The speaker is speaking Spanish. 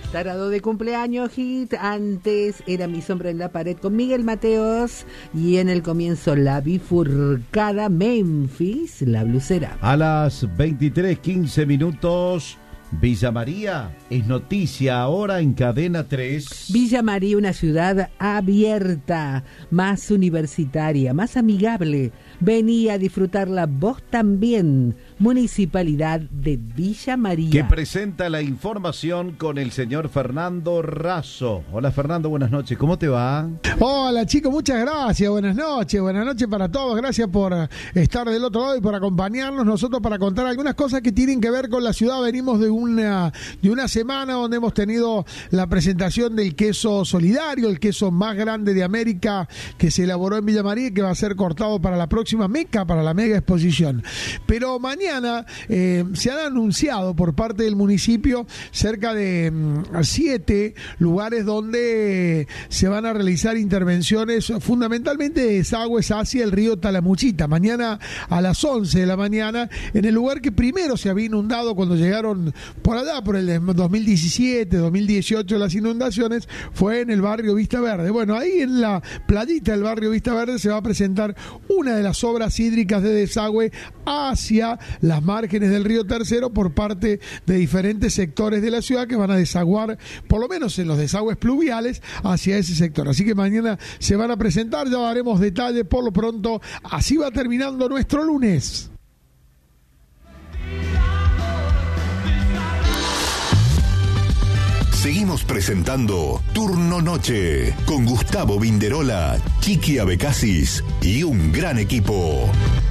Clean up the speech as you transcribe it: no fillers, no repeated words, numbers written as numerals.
Tarado de cumpleaños, hit. Antes era Mi sombra en la pared con Miguel Mateos. Y en el comienzo La bifurcada, Memphis, La blusera. A las 23:15 minutos, Villa María es noticia ahora en Cadena 3. Villa María, una ciudad abierta, más universitaria, más amigable. Vení a disfrutarla vos también. Municipalidad de Villa María. Que presenta la información con el señor Fernando Razo. Hola Fernando, buenas noches, ¿cómo te va? Hola chicos, muchas gracias, buenas noches para todos, gracias por estar del otro lado y por acompañarnos, nosotros para contar algunas cosas que tienen que ver con la ciudad. Venimos de una semana donde hemos tenido la presentación del queso solidario, el queso más grande de América que se elaboró en Villa María y que va a ser cortado para la próxima meca, para la mega exposición. Pero mañana se han anunciado por parte del municipio cerca de 7 lugares donde se van a realizar intervenciones fundamentalmente de desagües hacia el río Talamuchita. Mañana a las 11 de la mañana, en el lugar que primero se había inundado cuando llegaron por allá, por el 2017, 2018 las inundaciones, fue en el barrio Vista Verde. Bueno, ahí en la playita del barrio Vista Verde se va a presentar una de las obras hídricas de desagüe hacia las márgenes del río Tercero por parte de diferentes sectores de la ciudad que van a desaguar, por lo menos en los desagües pluviales, hacia ese sector. Así que mañana se van a presentar, ya daremos detalles. Por lo pronto, así va terminando nuestro lunes. Seguimos presentando Turno Noche con Gustavo Vinderola, Chiqui Abecasis y un gran equipo.